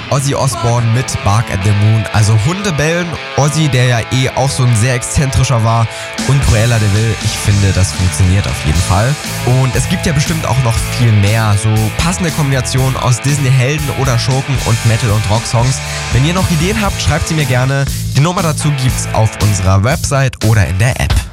Ozzy Osbourne mit Bark at the Moon. Also Hunde bellen, Ozzy, der ja auch so ein sehr exzentrischer war, und Cruella de Vil. Ich finde, das funktioniert auf jeden Fall. Und es gibt ja bestimmt auch noch viel mehr, so passende Kombinationen aus Disney-Helden oder Schurken und Metal- und Rock-Songs. Wenn ihr noch Ideen habt, schreibt sie mir gerne. Die Nummer dazu gibt's auf unserer Website oder in der App.